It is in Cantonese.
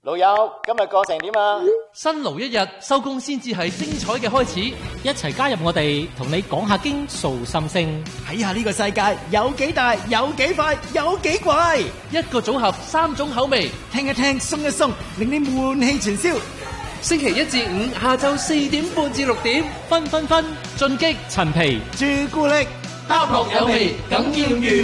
老友，今日過成點啊？ 辛勞一日，收工先至係精彩嘅開始。 一齊加入我哋，同你講下經，訴心聲， 睇下呢個世界有幾大，有幾快，有幾怪。 一個組合，3種口味， 聽一聽，鬆一鬆，令你悶氣全消。 星期一至五下晝4點半至6點， 分進擊陳皮朱古力， 搭落有味，梗要完。